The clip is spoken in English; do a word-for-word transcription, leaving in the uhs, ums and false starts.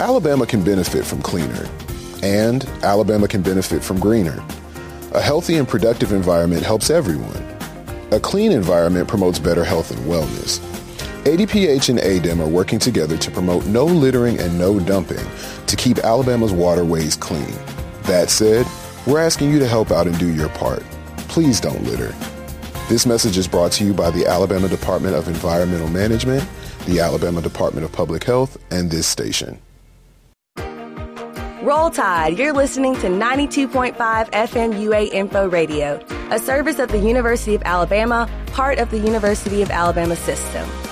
Alabama can benefit from cleaner, and Alabama can benefit from greener. A healthy and productive environment helps everyone. A clean environment promotes better health and wellness. A D P H and A D E M are working together to promote no littering and no dumping to keep Alabama's waterways clean. That said, we're asking you to help out and do your part. Please don't litter. This message is brought to you by the Alabama Department of Environmental Management, the Alabama Department of Public Health, and this station. Roll Tide, you're listening to ninety-two point five F M U A Info Radio, a service of the University of Alabama, part of the University of Alabama system.